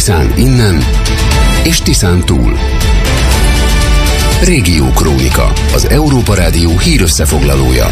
Tiszán innen és Tiszán túl. Régió Krónika, az Európa Rádió hírösszefoglalója.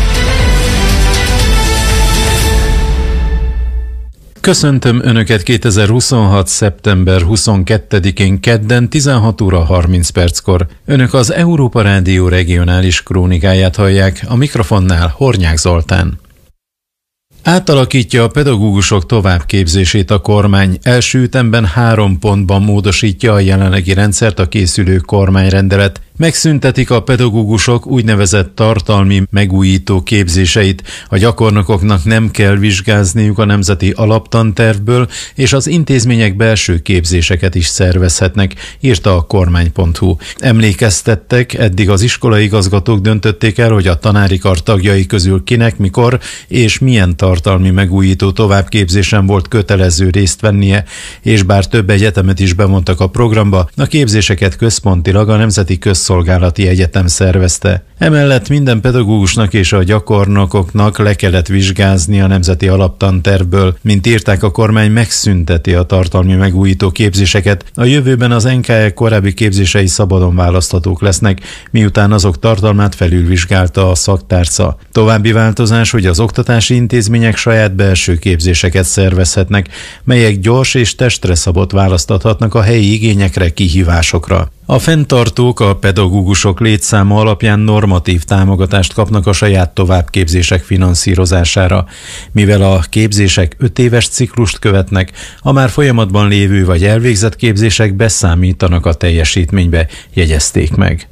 Köszöntöm Önöket 2026. szeptember 22-én kedden 16 óra 30 perckor. Önök az Európa Rádió regionális krónikáját hallják, a mikrofonnál Hornyák Zoltán. Átalakítja a pedagógusok továbbképzését a kormány. Első ütemben 3 pontban módosítja a jelenlegi rendszert a készülő kormányrendelet. Megszüntetik a pedagógusok úgynevezett tartalmi megújító képzéseit. A gyakornokoknak nem kell vizsgázniuk a nemzeti alaptantervből, és az intézmények belső képzéseket is szervezhetnek, írta a kormány.hu. Emlékeztettek, eddig az iskolaigazgatók döntötték el, hogy a tanári kar tagjai közül kinek, mikor és milyen tartalmi megújító továbbképzésen volt kötelező részt vennie, és bár több egyetemet is bevontak a programba, a képzéseket központilag a Nemzeti Közszolgálati Egyetem szervezte. Emellett minden pedagógusnak és a gyakornokoknak le kellett vizsgázni a nemzeti alaptantervből. Mint írták, a kormány megszünteti a tartalmi megújító képzéseket. A jövőben az NKE korábbi képzései szabadon választhatók lesznek, miután azok tartalmát felülvizsgálta a szaktárca. További változás, hogy az oktatási intézmények saját belső képzéseket szervezhetnek, melyek gyors és testre szabott választathatnak a helyi igényekre, kihívásokra. A fenntartók a pedagógusok létszáma alapján normatív támogatást kapnak a saját továbbképzések finanszírozására. Mivel a képzések 5 éves ciklust követnek, a már folyamatban lévő vagy elvégzett képzések beszámítanak a teljesítménybe, jegyezték meg.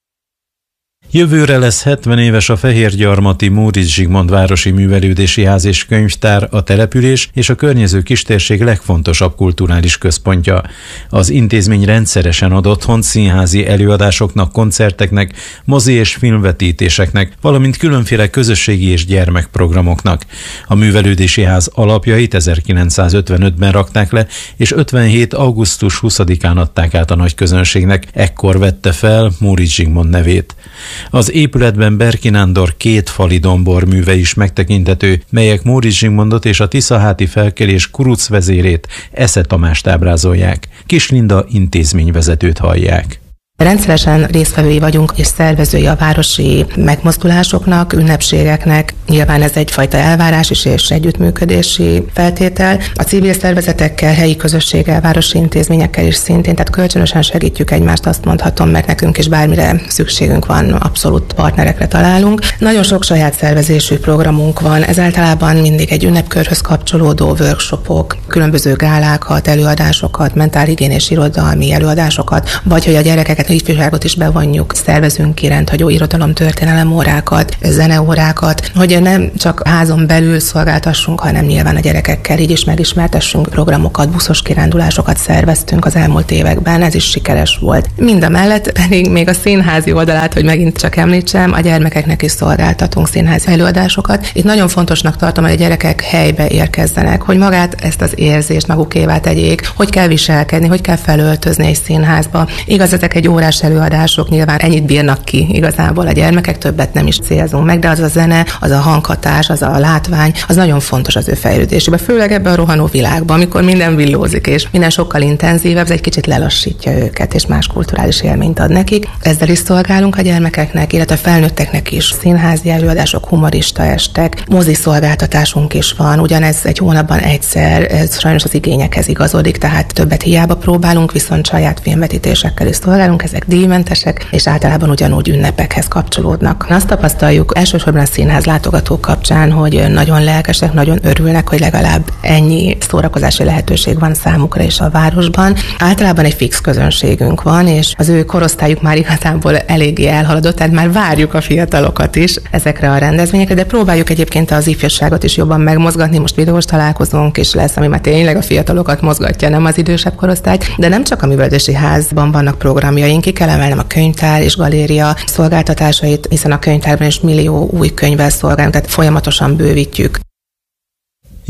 Jövőre lesz 70 éves a fehérgyarmati Móricz Zsigmond városi művelődési ház és könyvtár, a település és a környező kistérség legfontosabb kulturális központja. Az intézmény rendszeresen ad otthont színházi előadásoknak, koncerteknek, mozi és filmvetítéseknek, valamint különféle közösségi és gyermekprogramoknak. A művelődési ház alapjait 1955-ben rakták le, és 57. augusztus 20-án adták át a nagy közönségnek. Ekkor vette fel Móricz Zsigmond nevét. Az épületben Berki Nándor 2 fali domborműve is megtekinthető, melyek Móricz Zsigmondot és a tiszaháti felkelés kuruc vezérét, Esze Tamást ábrázolják. Kis Linda intézményvezetőt hallják. Rendszeresen résztvevői vagyunk és szervezői a városi megmozdulásoknak, ünnepségeknek. Nyilván ez egyfajta elvárás is és együttműködési feltétel. A civil szervezetekkel, helyi közösséggel, városi intézményekkel is szintén, tehát kölcsönösen segítjük egymást, azt mondhatom, mert nekünk is bármire szükségünk van, abszolút partnerekre találunk. Nagyon sok saját szervezésű programunk van, ez általában mindig egy ünnepkörhöz kapcsolódó workshopok, különböző gálákat, előadásokat, mentálhigiénés irodalmi előadásokat, vagy hogy a gyerekeket, a ifjúságot is bevonjuk, szervezünk ki rendhagyó irodalomtörténelem órákat, zeneórákat, hogy nem csak házon belül szolgáltassunk, hanem nyilván a gyerekekkel így is megismertessünk programokat, buszos kirándulásokat szerveztünk az elmúlt években, ez is sikeres volt. Mindamellett pedig még a színházi oldalát, hogy megint csak említsem, a gyermekeknek is szolgáltatunk színházi előadásokat. Itt nagyon fontosnak tartom, hogy a gyerekek helybe érkezzenek, hogy magát ezt az érzést magukévá tegyék, hogy kell viselkedni, hogy kell felöltözni egy színházba. Igaz, ezek egy órás előadások, nyilván ennyit bírnak ki igazából a gyermekek, többet nem is célzunk meg, de az a zene, az a hanghatás, az a látvány, az nagyon fontos az ő fejlődésében, főleg ebben a rohanó világban, amikor minden villózik, és minden sokkal intenzívebb, ez egy kicsit lelassítja őket, és más kulturális élményt ad nekik. Ezzel is szolgálunk a gyermekeknek, illetve a felnőtteknek is. Színházi előadások, humorista estek, mozi szolgáltatásunk is van, ugyanez egy hónapban egyszer, ez sajnos az igényekhez igazodik, tehát többet hiába próbálunk, viszont saját filmvetítésekkel is szolgálunk, ezek díjmentesek, és általában ugyanúgy ünnepekhez kapcsolódnak. Azt tapasztaljuk elsősorban a színház látogatók kapcsán, hogy nagyon lelkesek, nagyon örülnek, hogy legalább ennyi szórakozási lehetőség van számukra is a városban. Általában egy fix közönségünk van, és az ő korosztályuk már igazából eléggé elhaladott, tehát már várjuk a fiatalokat is ezekre a rendezvényekre, de próbáljuk egyébként az ifjúságot is jobban megmozgatni. Most videós találkozónk is lesz, ami már tényleg a fiatalokat mozgatja, nem az idősebb korosztályt, de nem csak a művelődési házban vannak programjaink, ki kell emelnem a könyvtár és galéria szolgáltatásait, hiszen a könyvtárban is millió új könyvvel szolgálunk, tehát folyamatosan bővítjük.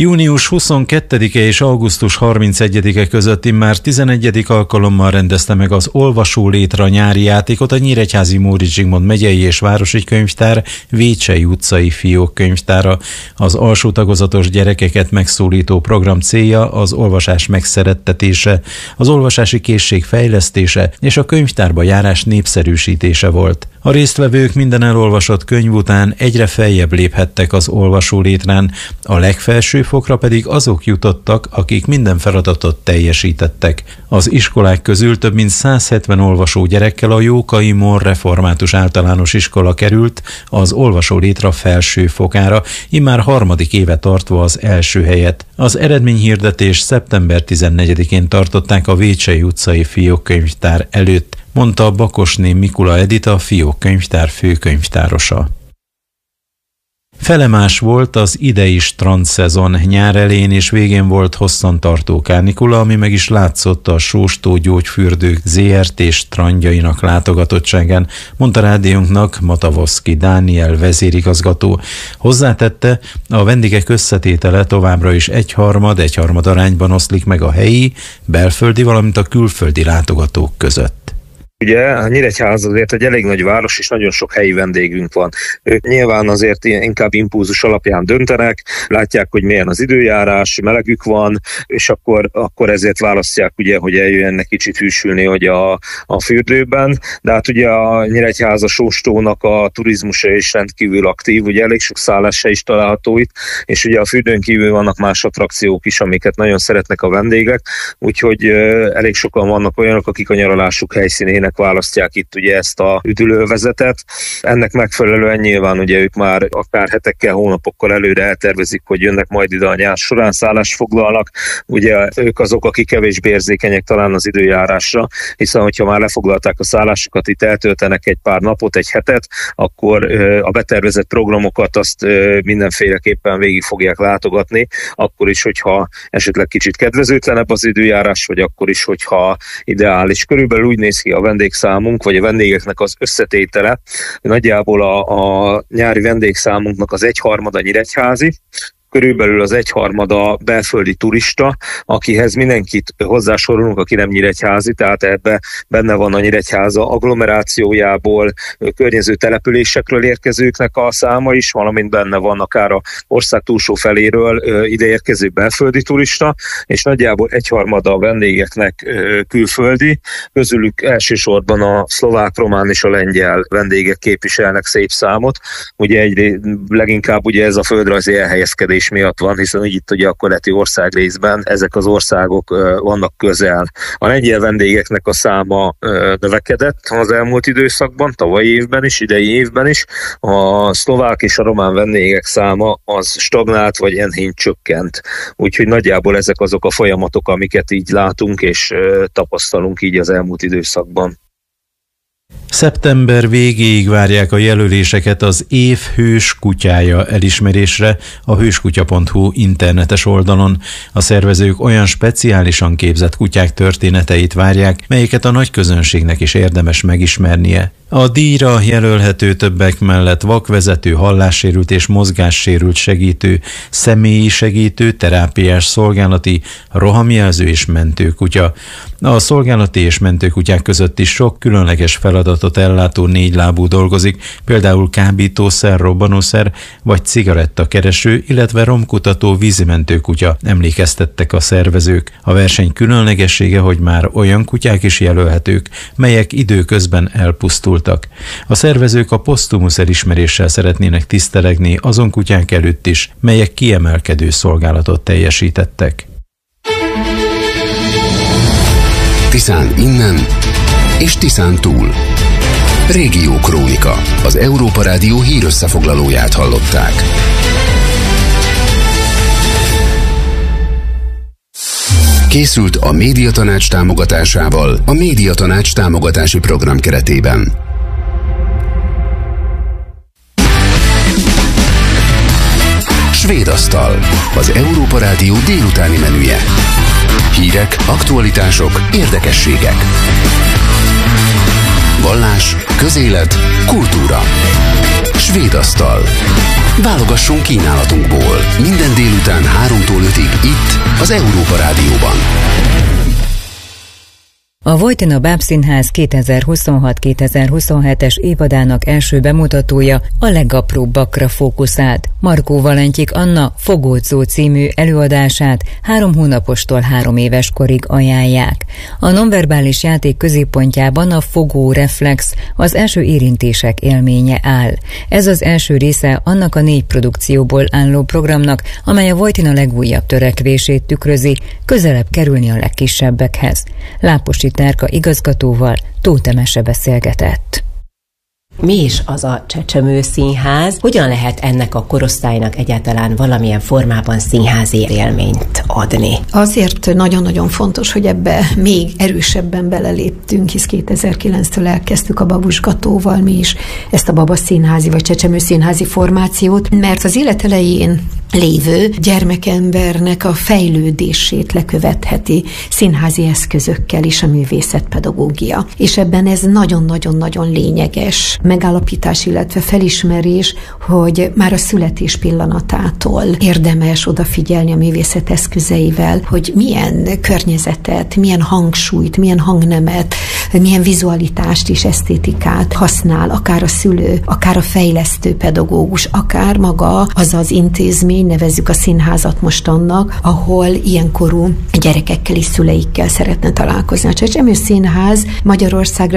Június 22-e és augusztus 31-e között immár 11. alkalommal rendezte meg az Olvasó Létre nyári játékot a Nyíregyházi Móricz Zsigmond megyei és városi könyvtár Vécsei utcai fiók könyvtára. Az alsó tagozatos gyerekeket megszólító program célja az olvasás megszerettetése, az olvasási készség fejlesztése és a könyvtárba járás népszerűsítése volt. A résztvevők minden elolvasott könyv után egyre feljebb léphettek az Olvasó Létrán, a legfelső fokra pedig azok jutottak, akik minden feladatot teljesítettek. Az iskolák közül több mint 170 olvasó gyerekkel a Jókai Mor Református Általános Iskola került az Olvasó Létre felső fokára, immár harmadik éve tartva az első helyet. Az eredményhirdetés szeptember 14-én tartották a Vécsei utcai fiókkönyvtár előtt, mondta Bakosné Mikula Edita, a fiókkönyvtár főkönyvtárosa. Felemás volt az idei strandszezon. Nyár elején és végén volt hosszantartó kánikula, ami meg is látszott a Sóstó Gyógyfürdők ZRT strandjainak látogatottságán, mondta rádiónknak Matavoszki Dániel vezérigazgató. Hozzátette, a vendégek összetétele továbbra is egyharmad arányban oszlik meg a helyi, belföldi, valamint a külföldi látogatók között. Ugye a Nyíregyháza azért egy elég nagy város, és nagyon sok helyi vendégünk van. Ők nyilván azért inkább impulzus alapján döntenek, látják, hogy milyen az időjárás, melegük van, és akkor ezért választják, ugye, hogy eljöjjenek kicsit hűsülni, hogy a fürdőben. De hát ugye a Nyíregyháza Sóstónak a turizmusa is rendkívül aktív, ugye elég sok szálláshely is található itt, és ugye a fürdőn kívül vannak más attrakciók is, amiket nagyon szeretnek a vendégek, úgyhogy elég sokan vannak olyanok, akik a nyaralásuk helyszínének választják itt ugye ezt a üdülővezetet. Ennek megfelelően nyilván ugye ők már akár hetekkel, hónapokkal előre eltervezik, hogy jönnek majd ide a nyár során, szállást foglalnak. Ugye ők azok, akik kevésbé érzékenyek talán az időjárásra, hiszen hogyha már lefoglalták a szállásukat, itt eltöltenek egy pár napot, egy hetet, akkor a betervezett programokat azt mindenféleképpen végig fogják látogatni, akkor is, hogyha esetleg kicsit kedvezőtlenebb az időjárás, vagy akkor is, hogyha ideális. Körülbelül úgy néz ki a vendégszámunk, vagy a vendégeknek az összetétele. Nagyjából a nyári vendégszámunknak az egyharmada nyíregyházi, körülbelül az egyharmada belföldi turista, akihez mindenkit hozzásorolunk, aki nem nyíregyházi, tehát ebbe benne van a Nyíregyháza agglomerációjából, környező településekről érkezőknek a száma is, valamint benne van akár a ország túlsó feléről ideérkező belföldi turista, és nagyjából egyharmada a vendégeknek külföldi, közülük elsősorban a szlovák, román és a lengyel vendégek képviselnek szép számot. Ugye leginkább ugye ez a földrajzi elhelyezkedés miatt van, hiszen itt ugye a keleti országrészben ezek az országok vannak közel. A lengyel vendégeknek a száma növekedett az elmúlt időszakban, tavalyi évben is, idei évben is. A szlovák és a román vendégek száma az stagnált vagy enyhén csökkent. Úgyhogy nagyjából ezek azok a folyamatok, amiket így látunk és tapasztalunk így az elmúlt időszakban. Szeptember végéig várják a jelöléseket az év hős kutyája elismerésre a hőskutya.hu internetes oldalon. A szervezők olyan speciálisan képzett kutyák történeteit várják, melyeket a nagy közönségnek is érdemes megismernie. A díjra jelölhető többek mellett vakvezető, hallássérült és mozgássérült segítő, személyi segítő, terápiás szolgálati, rohamjelző és mentőkutya. A szolgálati és mentőkutyák között is sok különleges feladatot ellátó négylábú dolgozik, például kábítószer, robbanószer vagy cigarettakereső, illetve romkutató vízimentőkutya, emlékeztettek a szervezők. A verseny különlegessége, hogy már olyan kutyák is jelölhetők, melyek időközben elpusztultak. A szervezők a posztumusz elismeréssel szeretnének tisztelegni azon kutyák előtt is, melyek kiemelkedő szolgálatot teljesítettek. Tiszán innen és Tiszán túl. Régiókrónika, az Európa Rádió hírösszefoglalóját hallották. Készült a Médiatanács támogatásával a Médiatanács támogatási program keretében. Svédasztal, az Európa Rádió délutáni menüje. Hírek, aktualitások, érdekességek. Vallás, közélet, kultúra. Svédasztal. Válogassunk kínálatunkból. Minden délután 3-tól 5-ig itt, az Európa Rádióban. A Vojtina Bábszínház 2026-2027-es évadának első bemutatója a legapróbbakra fókuszált. Markó Valentyik Anna Fogódzó című előadását 3 hónapostól 3 éves korig ajánlják. A nonverbális játék középpontjában a fogó reflex, az első érintések élménye áll. Ez az első része annak a 4 produkcióból álló programnak, amely a Vojtina legújabb törekvését tükrözi, közelebb kerülni a legkisebbekhez. Láposi Terka igazgatóval Tóth Emese beszélgetett. Mi is az a Csecsemőszínház? Hogyan lehet ennek a korosztálynak egyáltalán valamilyen formában színházi élményt adni? Azért nagyon-nagyon fontos, hogy ebbe még erősebben beleléptünk, hisz 2009-től elkezdtük a Babusgatóval mi is ezt a babaszínházi vagy csecsemőszínházi formációt, mert az élet elején lévő gyermekembernek a fejlődését lekövetheti színházi eszközökkel is a művészetpedagógia. És ebben ez nagyon-nagyon-nagyon lényeges megállapítás, illetve felismerés, hogy már a születés pillanatától érdemes odafigyelni a művészet eszközeivel, hogy milyen környezetet, milyen hangsúlyt, milyen hangnemet, milyen vizualitást és esztétikát használ, akár a szülő, akár a fejlesztő pedagógus, akár maga az az intézmény, nevezzük a színházat most annak, ahol ilyenkorú gyerekekkel és szüleikkel szeretne találkozni. A Csecsemőszínház Magyarországra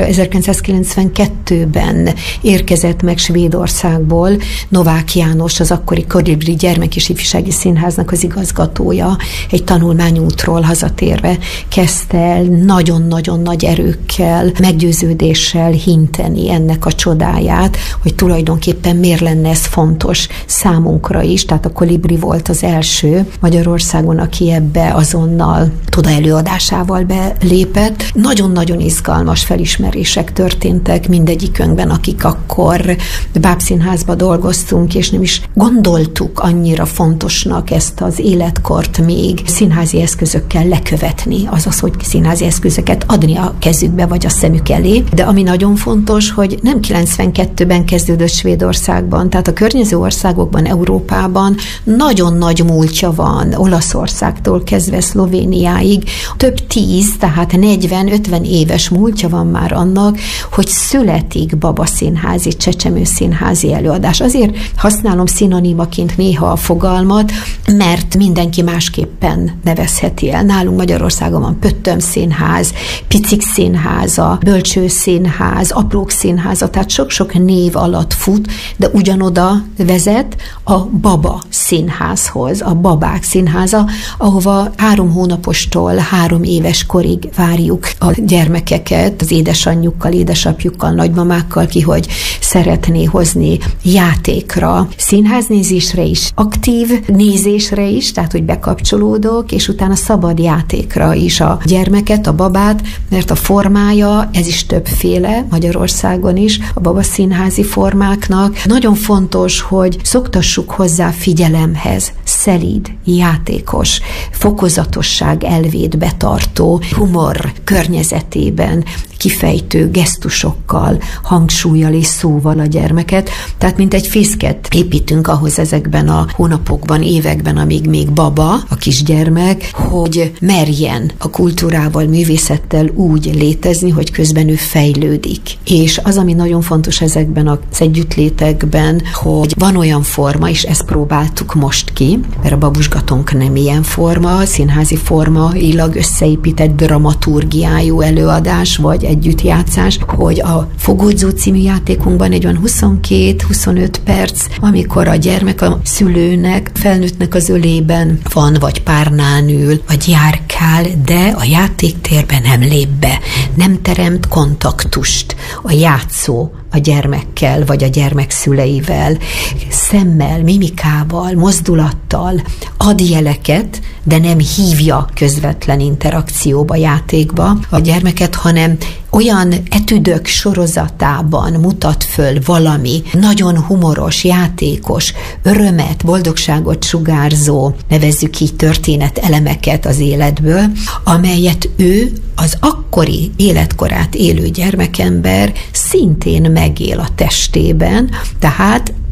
1992-ben érkezett meg Svédországból. Novák János, az akkori Kolibri Gyermek- és Ifjúsági Színháznak az igazgatója, egy tanulmányútról hazatérve kezdte el nagyon-nagyon nagy erőkkel, meggyőződéssel hinteni ennek a csodáját, hogy tulajdonképpen miért lenne ez fontos számunkra is. Tehát a Kolibri volt az első Magyarországon, aki ebbe azonnal előadásával belépett. Nagyon-nagyon izgalmas felismerések történtek mindegyikünkben, akik akkor Bábszínházba dolgoztunk, és nem is gondoltuk annyira fontosnak ezt az életkort még színházi eszközökkel lekövetni, azaz, hogy színházi eszközöket adni a kezükbe vagy a szemük elé. De ami nagyon fontos, hogy nem 92-ben kezdődött Svédországban, tehát a környező országokban, Európában nagyon nagy múltja van, Olaszországtól kezdve Szlovéniáig, több 10, tehát 40-50 éves múltja van már annak, hogy születik babaszínházi, csecsemőszínházi előadás. Azért használom szinonimaként néha a fogalmat, mert mindenki másképpen nevezheti el. Nálunk Magyarországon van Pöttöm színház, Picik színháza, Bölcső színház, Aprók színháza, tehát sok-sok név alatt fut, de ugyanoda vezet a baba színházhoz, a babák színháza, ahova 3 hónapostól 3 éves korig várjuk a gyermekeket, az édesanyjukkal, édesapjukkal, nagymamákkal, ki hogy szeretné hozni játékra, színháznézésre is, aktív nézésre is, tehát hogy bekapcsolódok, és utána szabad játékra is a gyermeket, a babát, mert a formája, ez is többféle Magyarországon is, a babaszínházi formáknak. Nagyon fontos, hogy szoktassuk hozzá figyelemhez, szelíd, játékos, fokozatosság elvét betartó, humor környezetében kifejtő gesztusokkal, hangsúllyal és szóval a gyermeket. Tehát mint egy fészket építünk ahhoz ezekben a hónapokban, években, amíg még baba, a kisgyermek, hogy merjen a kultúrával, művészettel úgy létezni, hogy közben ő fejlődik. És az, ami nagyon fontos ezekben az együttlétekben, hogy van olyan forma, és ezt próbáltuk most ki, mert a Babusgatónk nem ilyen forma, színházi formailag összeépített dramaturgiájú előadás, vagy együttjátszás, hogy a Fogódzó című játékunkban egy olyan 22-25 perc, amikor a gyermek a szülőnek, felnőttnek az ölében van, vagy párnán ül, vagy járkál, de a játéktérben nem lép be, nem teremt kontaktust a játszó a gyermekkel, vagy a gyermek szüleivel, szemmel, mimikával, mozdulattal ad jeleket, de nem hívja közvetlen interakcióba, játékba a gyermeket, hanem olyan etüdök sorozatában mutat föl valami nagyon humoros, játékos, örömet, boldogságot sugárzó, nevezzük így történetelemeket az életből, amelyet ő, az akkori életkorát élő gyermekember szintén megél a testében, tehát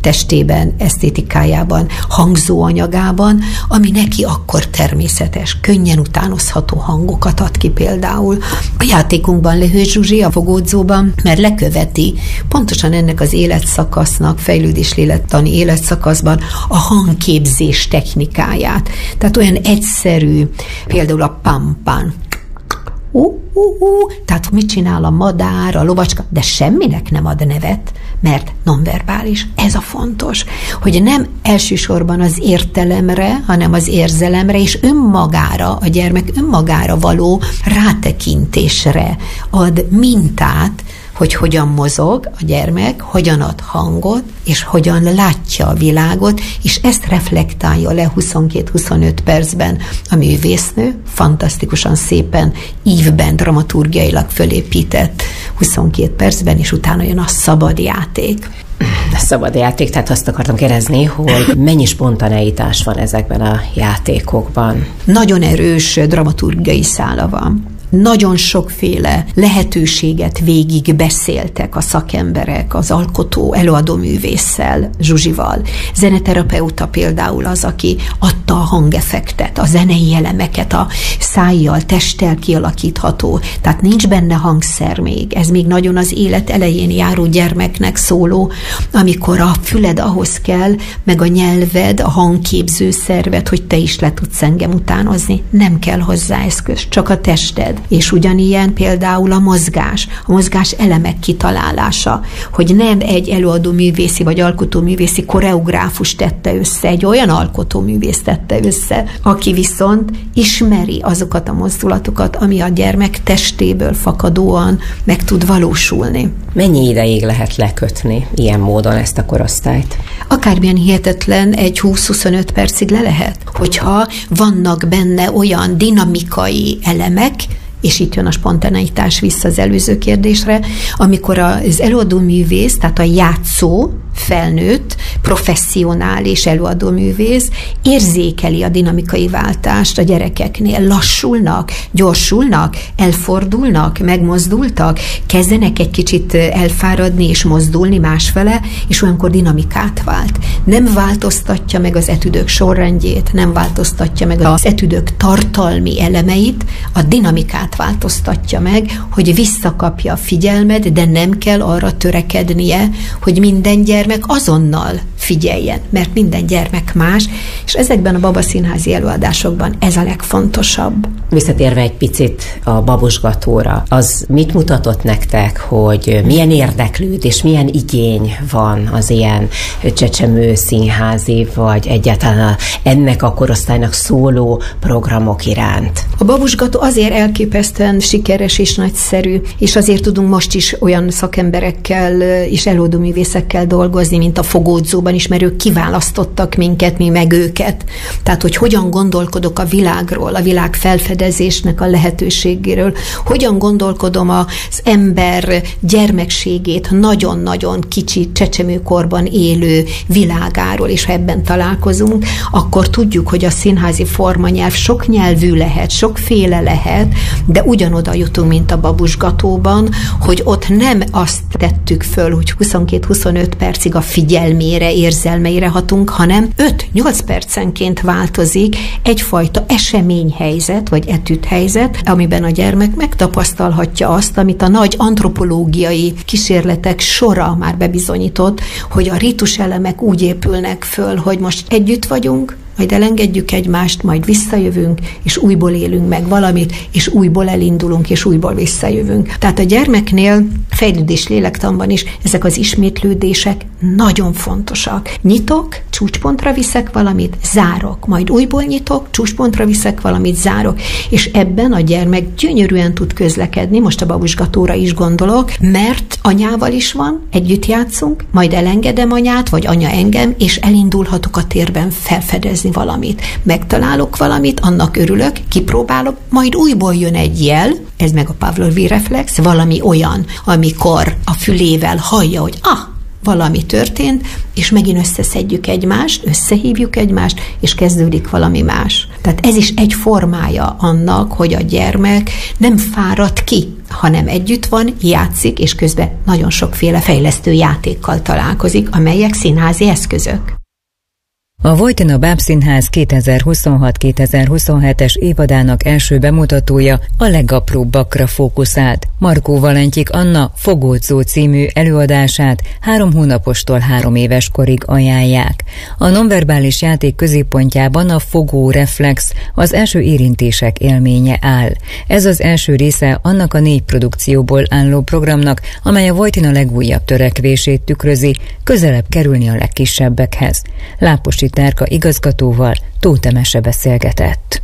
testében, esztétikájában, hangzóanyagában, ami neki akkor természetes, könnyen utánozható hangokat ad ki például. A játékunkban Lehős Zsuzsi, a Fogódzóban, mert leköveti pontosan ennek az életszakasznak, fejlődés-lélektani életszakaszban a hangképzés technikáját. Tehát olyan egyszerű, például a pam-pam, tehát mit csinál a madár, a lovacska, de semminek nem ad nevet, mert nonverbális. Ez a fontos, hogy nem elsősorban az értelemre, hanem az érzelemre és önmagára, a gyermek önmagára való rátekintésre ad mintát, hogy hogyan mozog a gyermek, hogyan ad hangot, és hogyan látja a világot, és ezt reflektálja le 22-25 percben a művésznő, fantasztikusan szépen, ívben, dramaturgiailag fölépített 22 percben, és utána jön a szabad játék. A szabad játék, tehát azt akartam kérdezni, hogy mennyi spontaneitás van ezekben a játékokban? Nagyon erős dramaturgiai szála van. Nagyon sokféle lehetőséget végig beszéltek a szakemberek az alkotó előadóművésszel, Zsuzsival. Zeneterapeuta például az, aki adta a hangeffektet, a zenei elemeket, a szájjal, testtel kialakítható. Tehát nincs benne hangszer még. Ez még nagyon az élet elején járó gyermeknek szóló, amikor a füled ahhoz kell, meg a nyelved, a hangképző szerved, hogy te is le tudsz engem utánozni. Nem kell hozzá eszköz, csak a tested. És ugyanilyen például a mozgás elemek kitalálása, hogy nem egy előadóművészi vagy alkotóművészi koreográfus tette össze, egy olyan alkotóművész tette össze, aki viszont ismeri azokat a mozdulatokat, ami a gyermek testéből fakadóan meg tud valósulni. Mennyi ideig lehet lekötni ilyen módon ezt a korosztályt? Akármilyen hihetetlen, egy 20-25 percig le lehet, hogyha vannak benne olyan dinamikai elemek, és itt jön a spontaneitás vissza az előző kérdésre, amikor az előadóművész, tehát a játszó, felnőtt, professzionális előadóművész érzékeli a dinamikai váltást a gyerekeknél. Lassulnak, gyorsulnak, elfordulnak, megmozdultak, kezdenek egy kicsit elfáradni és mozdulni másfele, és olyankor dinamikát vált. Nem változtatja meg az etüdök sorrendjét, nem változtatja meg az etüdök tartalmi elemeit, a dinamikát változtatja meg, hogy visszakapja a figyelmet, de nem kell arra törekednie, hogy minden gyermek azonnal figyeljen, mert minden gyermek más, és ezekben a babaszínházi előadásokban ez a legfontosabb. Visszatérve egy picit a babusgatóra, az mit mutatott nektek, hogy milyen érdeklődés, milyen igény van az ilyen csecsemő színházi, vagy egyáltalán ennek a korosztálynak szóló programok iránt? A babusgató azért elképesztően sikeres és nagyszerű, és azért tudunk most is olyan szakemberekkel és előadóművészekkel dolgozni, mint a Fogódzóban is, mert ők kiválasztottak minket, mi meg őket. Tehát, hogy hogyan gondolkodok a világról, a világ felfedezésnek a lehetőségéről, hogyan gondolkodom az ember gyermekségét nagyon-nagyon kicsi csecsemőkorban élő világáról, és ha ebben találkozunk, akkor tudjuk, hogy a színházi formanyelv sok nyelvű lehet, sokféle lehet, de ugyanoda jutunk, mint a babusgatóban, hogy ott nem azt tettük föl, hogy 22-25 percig a figyelmére, érzelmeire hatunk, hanem 5-8 percenként változik egyfajta eseményhelyzet, vagy etüdhelyzet, amiben a gyermek megtapasztalhatja azt, amit a nagy antropológiai kísérletek sora már bebizonyított, hogy a rituselemek úgy épülnek föl, hogy most együtt vagyunk, majd elengedjük egymást, majd visszajövünk, és újból élünk meg valamit, és újból elindulunk, és újból visszajövünk. Tehát a gyermeknél fejlődés lélektanban is ezek az ismétlődések nagyon fontosak. Nyitok, csúcspontra viszek valamit, zárok, majd újból nyitok, csúcspontra viszek valamit, zárok, és ebben a gyermek gyönyörűen tud közlekedni, most a babusgatóra is gondolok, mert anyával is van, együtt játszunk, majd elengedem anyát, vagy anya engem, és elindulhatok a térben felfedezni valamit. Megtalálok valamit, annak örülök, kipróbálom, majd újból jön egy jel, ez meg a Pavlovi reflex, valami olyan, amikor a fülével hallja, hogy valami történt, és megint összeszedjük egymást, összehívjuk egymást, és kezdődik valami más. Tehát ez is egy formája annak, hogy a gyermek nem fárad ki, hanem együtt van, játszik, és közben nagyon sokféle fejlesztő játékkal találkozik, amelyek színházi eszközök. A Vojtina Bábszínház 2026-2027-es évadának első bemutatója a legapróbbakra fókuszált. Markó Valentyik Anna Fogódzó című előadását 3 hónapostól 3 éves korig ajánlják. A nonverbális játék középpontjában a fogó reflex, az első érintések élménye áll. Ez az első része annak a 4 produkcióból álló programnak, amely a Vojtina legújabb törekvését tükrözi, közelebb kerülni a legkisebbekhez. Láposi Tárka igazgatóval Tóth Emese beszélgetett.